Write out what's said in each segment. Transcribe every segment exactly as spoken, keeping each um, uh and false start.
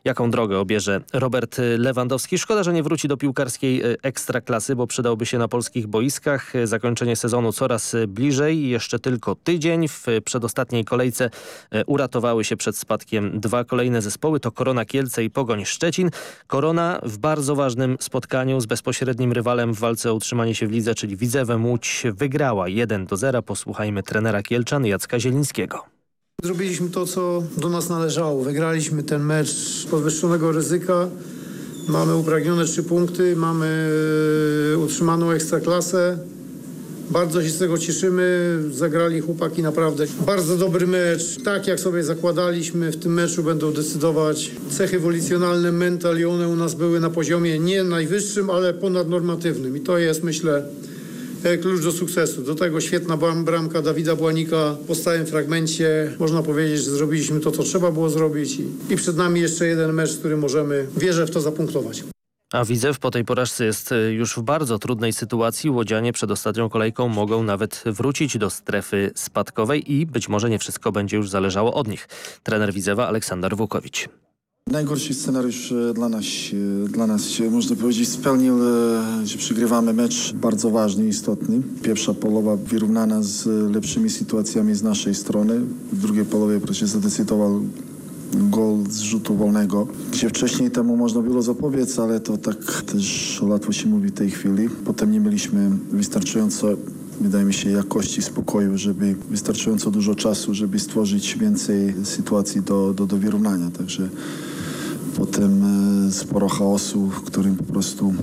Jaką drogę obierze Robert Lewandowski? Szkoda, że nie wróci do piłkarskiej ekstraklasy, bo przydałby się na polskich boiskach. Zakończenie sezonu coraz bliżej. Jeszcze tylko tydzień. W przedostatniej kolejce uratowały się przed spadkiem dwa kolejne zespoły. To Korona Kielce i Pogoń Szczecin. Korona w bardzo ważnym spotkaniu z bezpośrednim rywalem w walce o utrzymanie się w lidze, czyli Widzewem Łódź, wygrała jeden do zera. Posłuchajmy trenera Kielczan Jacka Zielińskiego. Zrobiliśmy to, co do nas należało. Wygraliśmy ten mecz podwyższonego ryzyka. Mamy upragnione trzy punkty, mamy utrzymaną ekstraklasę. Bardzo się z tego cieszymy. Zagrali chłopaki naprawdę bardzo dobry mecz. Tak jak sobie zakładaliśmy, w tym meczu będą decydować cechy wolicjonalne, mental i one u nas były na poziomie nie najwyższym, ale ponadnormatywnym. I to jest, myślę, klucz do sukcesu. Do tego świetna bramka Dawida Błanika po stałym fragmencie. Można powiedzieć, że zrobiliśmy to, co trzeba było zrobić. I, i przed nami jeszcze jeden mecz, który możemy, wierzę w to, zapunktować. A Widzew po tej porażce jest już w bardzo trudnej sytuacji. Łodzianie przed ostatnią kolejką mogą nawet wrócić do strefy spadkowej i być może nie wszystko będzie już zależało od nich. Trener Widzewa Aleksander Wukowicz. Najgorszy scenariusz dla nas, dla nas można powiedzieć, spełnił, że przegrywamy mecz bardzo ważny i istotny. Pierwsza połowa wyrównana z lepszymi sytuacjami z naszej strony. W drugiej połowie przecież zadecydował gol z rzutu wolnego, gdzie wcześniej temu można było zapobiec, ale to tak też łatwo się mówi w tej chwili. Potem nie mieliśmy wystarczająco, wydaje mi się, jakości spokoju, żeby wystarczająco dużo czasu, żeby stworzyć więcej sytuacji do, do, do wyrównania. Także potem sporo chaosu, w którym po prostu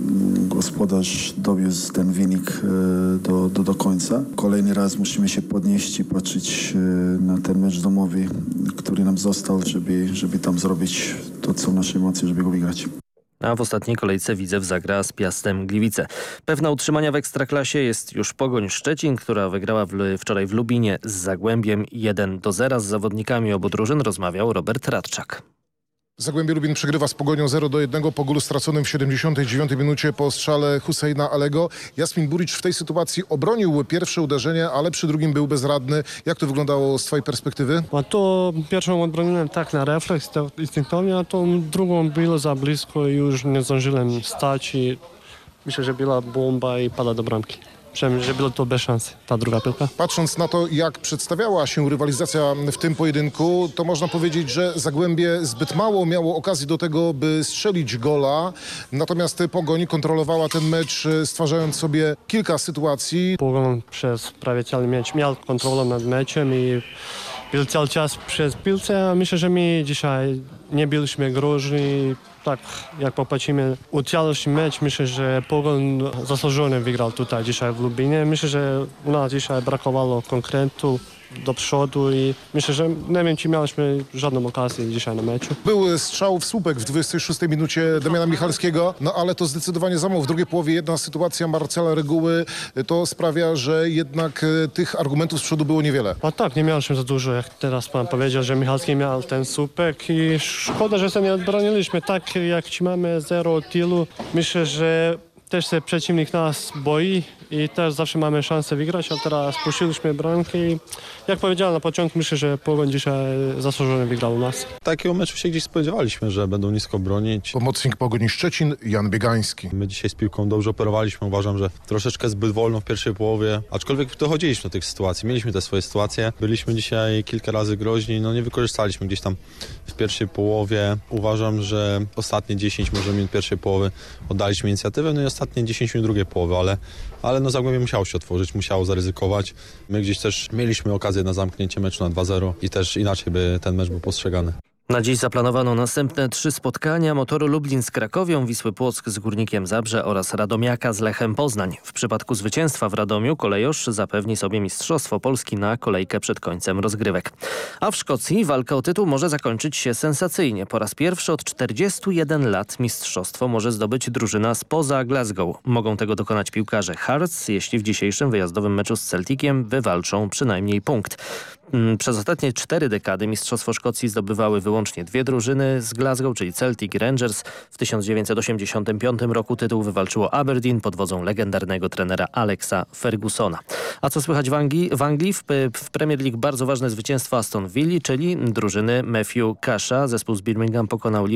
gospodarz dowiózł ten wynik do, do, do końca. Kolejny raz musimy się podnieść i patrzeć na ten mecz domowy, który nam został, żeby, żeby tam zrobić to, co w naszej mocy, żeby go wygrać. A w ostatniej kolejce Widzew zagra z Piastem Gliwice. Pewna utrzymania w Ekstraklasie jest już Pogoń Szczecin, która wygrała w, wczoraj w Lubinie z Zagłębiem jeden do zera. Z zawodnikami obu drużyn rozmawiał Robert Radczak. Zagłębie Lubin przegrywa z Pogonią zero do jednego po golu straconym w siedemdziesiątej dziewiątej minucie po strzale Husseina Alego. Jasmin Buric w tej sytuacji obronił pierwsze uderzenie, ale przy drugim był bezradny. Jak to wyglądało z twojej perspektywy? A to pierwszą odbroniłem tak na refleks instynktownie, a tą drugą było za blisko i już nie zdążyłem stać i myślę, że była bomba i pada do bramki. Przynajmniej, że było to bez szansy, ta druga piłka. Patrząc na to, jak przedstawiała się rywalizacja w tym pojedynku, to można powiedzieć, że Zagłębie zbyt mało miało okazji do tego, by strzelić gola. Natomiast Pogoń kontrolowała ten mecz, stwarzając sobie kilka sytuacji. Pogoń przez prawie cały mecz miał kontrolę nad meczem i był cały czas przez piłce, a myślę, że my dzisiaj nie byliśmy groźni. Tak, jak popatrzymy u całości mecz, myślę, że Pogoń zasłużony wygrał tutaj dzisiaj w Lubinie. Myślę, że u nas dzisiaj brakowało konkretu do przodu i myślę, że nie wiem, czy mieliśmy żadną okazję dzisiaj na meczu. Był strzał w słupek w dwudziestej szóstej minucie Damiana Michalskiego, no ale to zdecydowanie za mało. W drugiej połowie jedna sytuacja Marcela Reguły to sprawia, że jednak tych argumentów z przodu było niewiele. A tak, nie mieliśmy za dużo, jak teraz pan powiedział, że Michalski miał ten słupek i szkoda, że się nie odbroniliśmy. Tak jak mamy zero tylu, myślę, że też się przeciwnik nas boi i też zawsze mamy szansę wygrać, a teraz puściliśmy bramkę i jak powiedziałem na początku, myślę, że Pogoń dzisiaj zasłużony wygrał u nas. Takiego meczu się gdzieś spodziewaliśmy, że będą nisko bronić. Pomocnik Pogoni Szczecin, Jan Biegański. My dzisiaj z piłką dobrze operowaliśmy. Uważam, że troszeczkę zbyt wolno w pierwszej połowie, aczkolwiek dochodziliśmy do tych sytuacji. Mieliśmy te swoje sytuacje. Byliśmy dzisiaj kilka razy groźni, no nie wykorzystaliśmy gdzieś tam w pierwszej połowie. Uważam, że ostatnie dziesięć może minut pierwszej połowy oddaliśmy inicjatywę, no i ostatnie dziesięć minut drugiej połowy, ale, ale no Zagłębie musiało się otworzyć, musiało zaryzykować. My gdzieś też mieliśmy okazję na zamknięcie meczu na dwa zero i też inaczej by ten mecz był postrzegany. Na dziś zaplanowano następne trzy spotkania: Motoru Lublin z Krakowią, Wisły Płock z Górnikiem Zabrze oraz Radomiaka z Lechem Poznań. W przypadku zwycięstwa w Radomiu Kolejosz zapewni sobie Mistrzostwo Polski na kolejkę przed końcem rozgrywek. A w Szkocji walka o tytuł może zakończyć się sensacyjnie. Po raz pierwszy od czterdziestu jeden lat mistrzostwo może zdobyć drużyna spoza Glasgow. Mogą tego dokonać piłkarze Hearts, jeśli w dzisiejszym wyjazdowym meczu z Celticiem wywalczą przynajmniej punkt. Przez ostatnie cztery dekady Mistrzostwo Szkocji zdobywały wyłącznie dwie drużyny z Glasgow, czyli Celtic i Rangers. W tysiąc dziewięćset osiemdziesiątym piątym roku tytuł wywalczyło Aberdeen pod wodzą legendarnego trenera Alexa Fergusona. A co słychać w Anglii? W, Anglii w, w Premier League bardzo ważne zwycięstwo Aston Villa, czyli drużyny Matthew Casha. Zespół z Birmingham pokonał